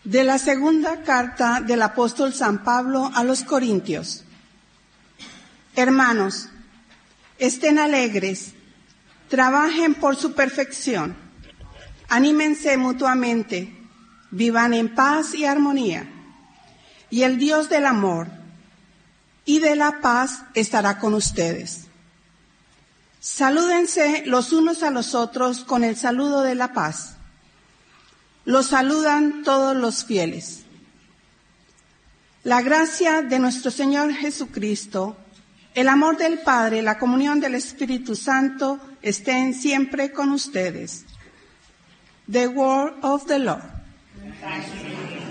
De la segunda carta del apóstol San Pablo a los Corintios. Hermanos, estén alegres, trabajen por su perfección, anímense mutuamente, vivan en paz y armonía, y el Dios del amor y de la paz estará con ustedes. Salúdense los unos a los otros con el saludo de la paz. Los saludan todos los fieles. La gracia de nuestro Señor Jesucristo, el amor del Padre, la comunión del Espíritu Santo estén siempre con ustedes. The word of the Lord.